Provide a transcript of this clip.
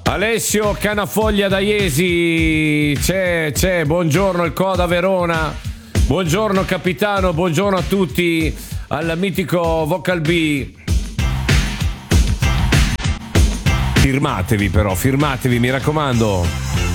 Alessio Canafoglia da Iesi, c'è, buongiorno il Coda Verona, buongiorno capitano, buongiorno a tutti, al mitico Vocal B. Firmatevi, mi raccomando.